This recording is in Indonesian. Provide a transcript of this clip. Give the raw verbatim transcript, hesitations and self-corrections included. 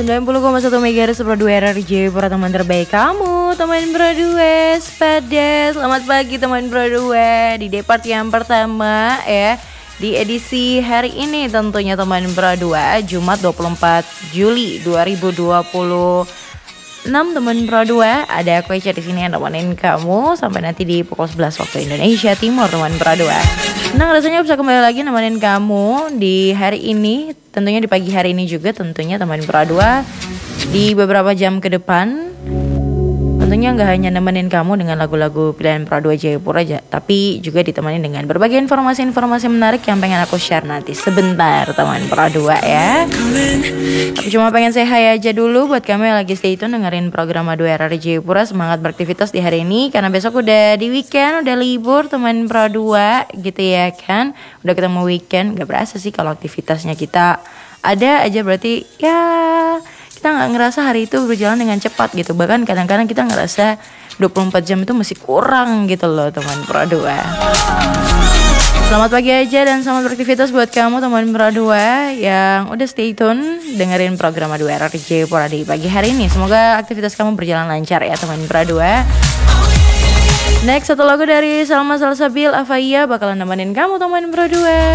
sembilan puluh koma satu megahertz Pro dua R R J para teman terbaik kamu, teman Pro dua pada selamat pagi teman Pro dua di depart yang pertama ya. Di edisi hari ini tentunya teman Pro dua Jumat dua puluh empat Juli dua ribu dua puluh enam teman Pro dua, ada aku Echa di sini yang nemenin kamu sampai nanti di pukul sebelas waktu Indonesia Timur teman Pro dua. Senang rasanya bisa kembali lagi nemenin kamu di hari ini, tentunya di pagi hari ini juga tentunya teman Pro dua di beberapa jam ke depan. Tentunya nggak hanya nemenin kamu dengan lagu-lagu pilihan Pro dua Jayapura aja, tapi juga ditemani dengan berbagai informasi-informasi menarik yang pengen aku share nanti sebentar teman Pro dua ya. Tapi cuma pengen say hi aja dulu buat kamu yang lagi stay tune dengerin program dua R R Jayapura. Semangat beraktivitas di hari ini karena besok udah di weekend, udah libur teman Pro dua gitu ya kan. Udah ketemu weekend, gak berasa sih kalau aktivitasnya kita ada aja, berarti ya kita nggak ngerasa hari itu berjalan dengan cepat gitu. Bahkan kadang-kadang kita ngerasa dua puluh empat jam itu masih kurang gitu loh teman Pro dua. Selamat pagi aja dan selamat beraktivitas buat kamu teman Pro dua yang udah stay tune dengerin program dua R R Jayapura di pagi hari ini. Semoga aktivitas kamu berjalan lancar ya teman Pro dua. Next satu lagu dari Salma Salsabil Afaya bakalan nemenin kamu teman Pro dua.